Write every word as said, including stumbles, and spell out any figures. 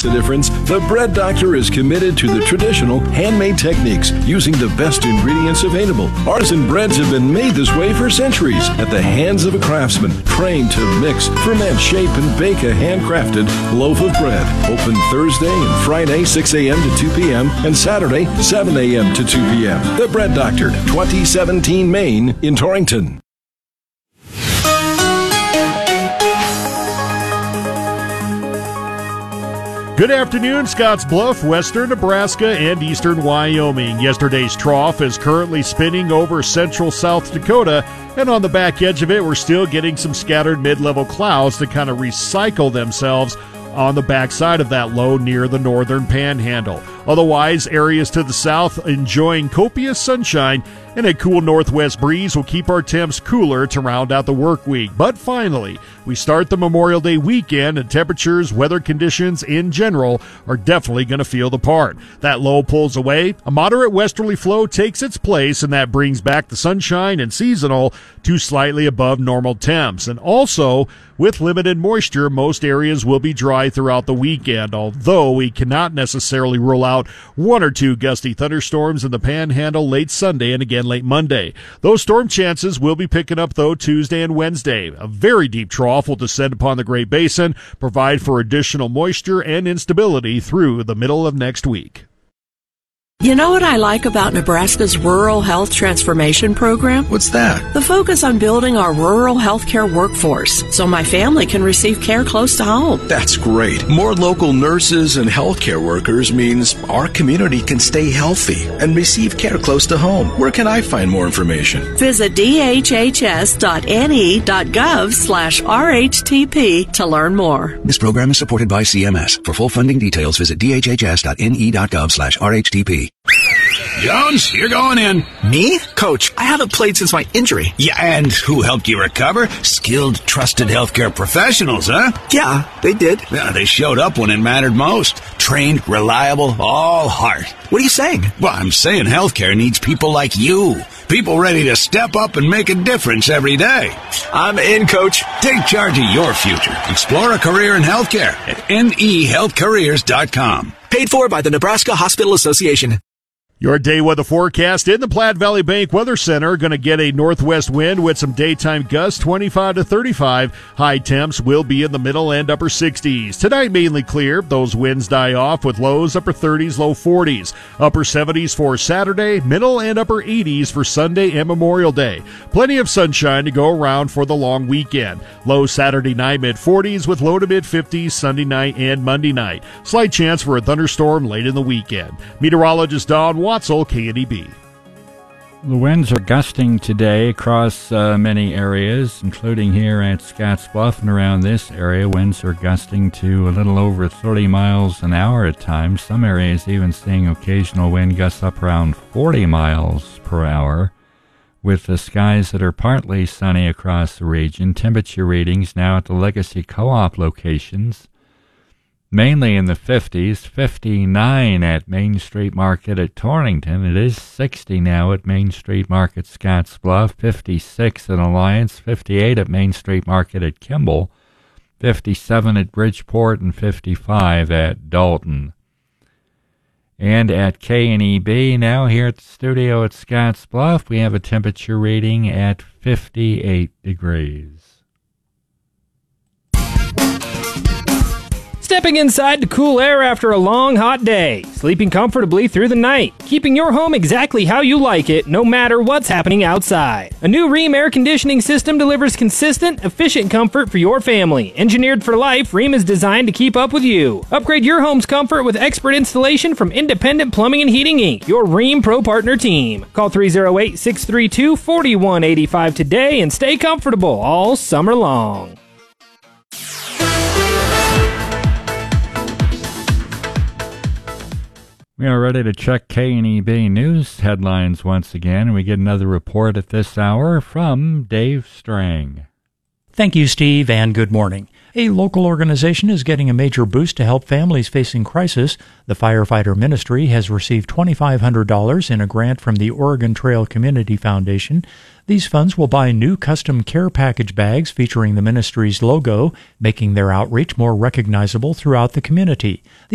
a difference, the Bread Doctor is committed to the traditional handmade techniques using the best ingredients available. Artisan breads have been made this way for centuries at the hands of a craftsman trained to mix, ferment, shape, and bake a handcrafted loaf of bread. Open Thursday and Friday, six a.m. to two p.m. and Saturday, seven a.m. to two p.m. The Bread Doctor, twenty seventeen Main in Torrington. Good afternoon, Scottsbluff, western Nebraska, and eastern Wyoming. Yesterday's trough is currently spinning over central South Dakota, and on the back edge of it, we're still getting some scattered mid-level clouds that kind of recycle themselves on the backside of that low near the northern panhandle. Otherwise, areas to the south enjoying copious sunshine, and a cool northwest breeze will keep our temps cooler to round out the work week. But finally, we start the Memorial Day weekend, and temperatures, weather conditions in general are definitely going to feel the part. That low pulls away, a moderate westerly flow takes its place, and that brings back the sunshine and seasonal to slightly above normal temps. And also, with limited moisture, most areas will be dry throughout the weekend, although we cannot necessarily rule out one or two gusty thunderstorms in the panhandle late Sunday and again late Monday. Those storm chances will be picking up, though, Tuesday and Wednesday. A very deep trough will descend upon the Great Basin, provide for additional moisture and instability through the middle of next week. You know what I like about Nebraska's Rural Health Transformation Program? What's that? The focus on building our rural healthcare workforce so my family can receive care close to home. That's great. More local nurses and healthcare workers means our community can stay healthy and receive care close to home. Where can I find more information? Visit d h h s dot n e dot gov slash r h t p to learn more. This program is supported by C M S. For full funding details, visit d h h s dot n e dot gov slash r h t p. Jones, you're going in. Me? Coach, I haven't played since my injury. Yeah, and who helped you recover? Skilled, trusted healthcare professionals, huh? Yeah, they did. Yeah, they showed up when it mattered most. Trained, reliable, all heart. What are you saying? Well, I'm saying healthcare needs people like you. People ready to step up and make a difference every day. I'm in, Coach. Take charge of your future. Explore a career in healthcare at n e health careers dot com. Paid for by the Nebraska Hospital Association. Your day weather forecast in the Platte Valley Bank Weather Center. Going to get a northwest wind with some daytime gusts, twenty-five to thirty-five. High temps will be in the middle and upper sixties. Tonight mainly clear. Those winds die off with lows upper thirties, low forties. Upper seventies for Saturday, middle and upper eighties for Sunday and Memorial Day. Plenty of sunshine to go around for the long weekend. Low Saturday night, mid forties with low to mid fifties Sunday night and Monday night. Slight chance for a thunderstorm late in the weekend. Meteorologist Don Watzel, K N E B. The winds are gusting today across uh, many areas, including here at Scottsbluff and around this area. Winds are gusting to a little over thirty miles an hour at times. Some areas even seeing occasional wind gusts up around forty miles per hour, with the skies that are partly sunny across the region. Temperature readings now at the Legacy Co-op locations, mainly in the fifties, fifty-nine at Main Street Market at Torrington. It is sixty now at Main Street Market Scottsbluff, fifty-six at Alliance, fifty-eight at Main Street Market at Kimball, fifty-seven at Bridgeport, and fifty-five at Dalton. And at K N E B, now here at the studio at Scottsbluff, we have a temperature reading at fifty-eight degrees. Stepping inside to cool air after a long, hot day. Sleeping comfortably through the night. Keeping your home exactly how you like it, no matter what's happening outside. A new Rheem air conditioning system delivers consistent, efficient comfort for your family. Engineered for life, Rheem is designed to keep up with you. Upgrade your home's comfort with expert installation from Independent Plumbing and Heating, Incorporated, your Rheem Pro Partner team. Call three oh eight, six three two, four one eight five today and stay comfortable all summer long. We are ready to check K N E B News headlines once again, and we get another report at this hour from Dave Strang. Thank you, Steve, and good morning. A local organization is getting a major boost to help families facing crisis. The Firefighter Ministry has received two thousand five hundred dollars in a grant from the Oregon Trail Community Foundation. These funds will buy new custom care package bags featuring the ministry's logo, making their outreach more recognizable throughout the community.